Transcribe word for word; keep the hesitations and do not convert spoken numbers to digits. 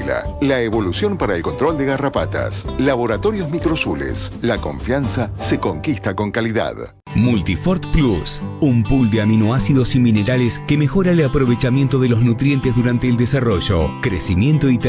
Estela, la evolución para el control de garrapatas. Laboratorios Microzules, la confianza se conquista con calidad. Multifort Plus, un pool de aminoácidos y minerales que mejora el aprovechamiento de los nutrientes durante el desarrollo, crecimiento y